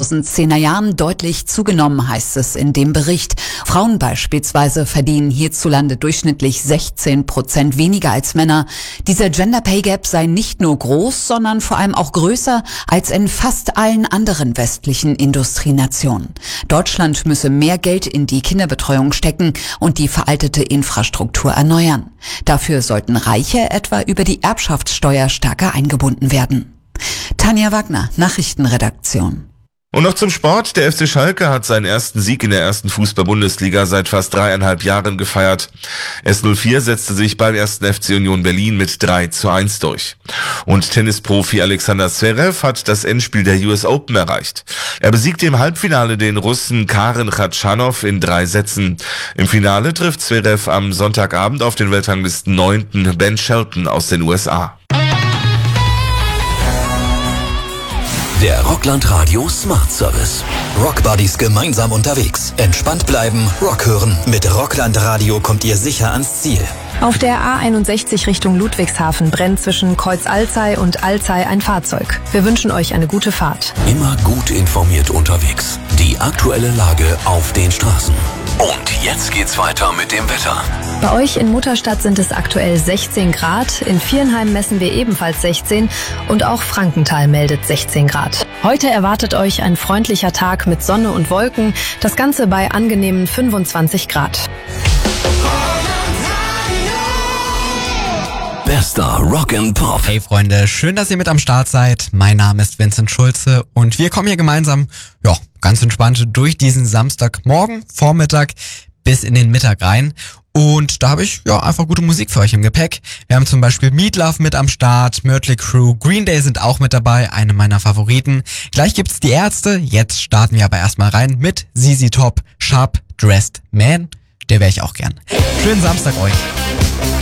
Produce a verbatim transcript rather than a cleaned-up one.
zweitausendzehner Jahren deutlich zugenommen, heißt es in dem Bericht. Frauen beispielsweise verdienen hierzulande durchschnittlich sechzehn Prozent weniger als Männer. Dieser Gender Pay Gap sei nicht nur groß, sondern vor allem auch größer als in fast allen anderen westlichen Industrienationen. Deutschland müsse mehr Geld in die Kinderbetreuung stecken und die veraltete Infrastruktur erneuern. Dafür sollten Reiche etwa über die Erbschaftssteuer stärker eingebunden werden. Tanja Wagner, Nachrichtenredaktion. Und noch zum Sport. Der F C Schalke hat seinen ersten Sieg in der ersten Fußball-Bundesliga seit fast dreieinhalb Jahren gefeiert. S null vier setzte sich beim ersten F C Union Berlin mit drei zu eins durch. Und Tennisprofi Alexander Zverev hat das Endspiel der U S Open erreicht. Er besiegte im Halbfinale den Russen Karen Khachanov in drei Sätzen. Im Finale trifft Zverev am Sonntagabend auf den Weltranglisten neunten Ben Shelton aus den U S A. Der Rockland Radio Smart Service. Rockbuddies gemeinsam unterwegs. Entspannt bleiben, Rock hören. Mit Rockland Radio kommt ihr sicher ans Ziel. Auf der A einundsechzig Richtung Ludwigshafen brennt zwischen Kreuz-Alzey und Alzey ein Fahrzeug. Wir wünschen euch eine gute Fahrt. Immer gut informiert unterwegs. Die aktuelle Lage auf den Straßen. Und jetzt geht's weiter mit dem Wetter. Bei euch in Mutterstadt sind es aktuell sechzehn Grad. In Viernheim messen wir ebenfalls sechzehn und auch Frankenthal meldet sechzehn Grad. Heute erwartet euch ein freundlicher Tag mit Sonne und Wolken. Das Ganze bei angenehmen fünfundzwanzig Grad. Bester Rock and Pop. Hey Freunde, schön, dass ihr mit am Start seid. Mein Name ist Vincent Schulze und wir kommen hier gemeinsam, ja, ganz entspannt durch diesen Samstagmorgen, Vormittag bis in den Mittag rein. Und da habe ich ja einfach gute Musik für euch im Gepäck. Wir haben zum Beispiel Meatloaf mit am Start, Mötley Crüe, Green Day sind auch mit dabei, eine meiner Favoriten. Gleich gibt's die Ärzte, jetzt starten wir aber erstmal rein mit Z Z Top, Sharp Dressed Man. Der wäre ich auch gern. Schönen Samstag euch.